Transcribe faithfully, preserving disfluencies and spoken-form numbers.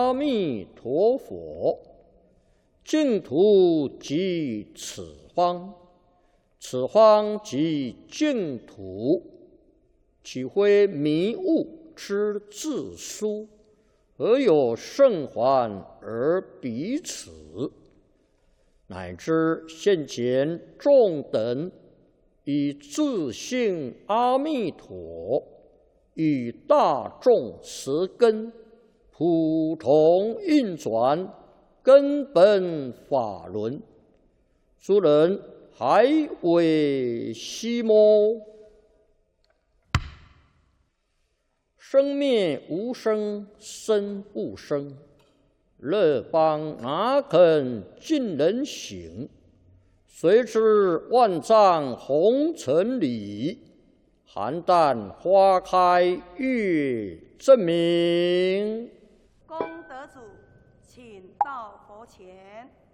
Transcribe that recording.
阿弥陀佛。净土即此方，此方即净土。岂非迷悟之自殊？何有圣还而彼此？乃至现前众等以自性阿弥陀，与大众实根，普通运转根本法轮，诸人还为希么？生灭无生，生不生，乐邦哪肯尽人行？谁知万丈红尘里，邯郸花开月正明。 功德主，请到佛前。